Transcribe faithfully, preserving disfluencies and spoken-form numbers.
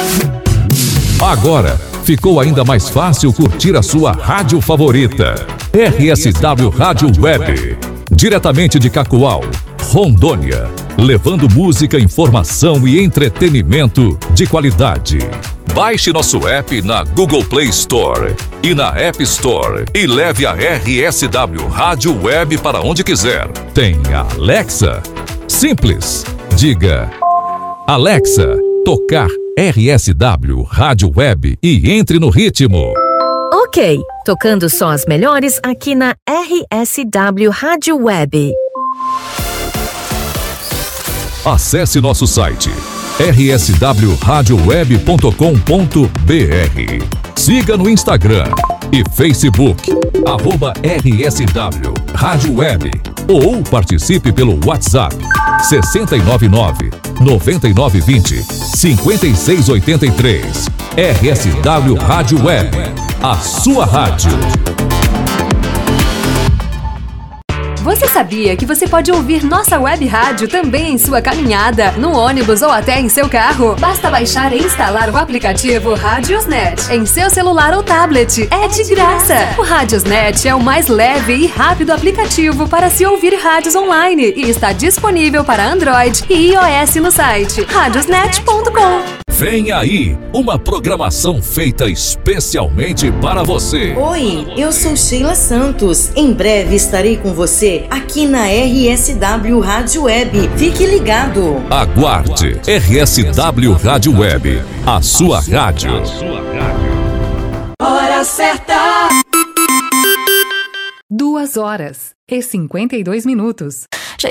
Agora, ficou ainda mais fácil curtir a sua rádio favorita. R S W Rádio Web. Diretamente de Cacoal, Rondônia. Levando música, informação e entretenimento de qualidade. Baixe nosso app na Google Play Store e na App Store e leve a R S W Rádio Web para onde quiser. Tem a Alexa? Simples. Diga: Alexa, tocar R S W Rádio Web e entre no ritmo. Ok, tocando só as melhores aqui na R S W Rádio Web. Acesse nosso site r s w radio web ponto com ponto b r. Siga no Instagram e Facebook, arroba R S W Rádio Web. Ou participe pelo WhatsApp sessenta e nove nove, noventa e nove vinte, cinquenta e seis oitenta e três. R S W Rádio Web, a sua rádio. Você sabia que você pode ouvir nossa web rádio também em sua caminhada, no ônibus ou até em seu carro? Basta baixar e instalar o aplicativo Radiosnet em seu celular ou tablet. É de graça! O Radiosnet é o mais leve e rápido aplicativo para se ouvir rádios online e está disponível para Android e iOS no site radiosnet ponto com. Vem aí, uma programação feita especialmente para você. Oi, eu sou Sheila Santos. Em breve estarei com você aqui na R S W Rádio Web. Fique ligado. Aguarde. R S W Rádio Web, a sua rádio. Hora certa. Duas horas e cinquenta e dois minutos.